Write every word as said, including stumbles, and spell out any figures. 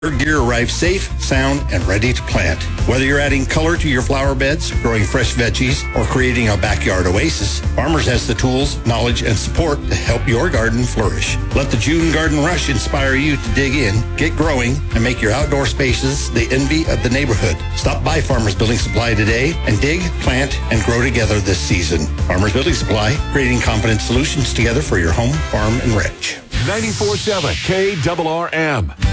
Your gear arrives safe, sound, and ready to plant. Whether you're adding color to your flower beds, growing fresh veggies, or creating a backyard oasis, Farmers has the tools, knowledge, and support to help your garden flourish. Let the June Garden Rush inspire you to dig in, get growing, and make your outdoor spaces the envy of the neighborhood. Stop by Farmers Building Supply today and dig, plant, and grow together this season. Farmers Building Supply, creating confident solutions together for your home, farm, and ranch. ninety-four point seven K R R M.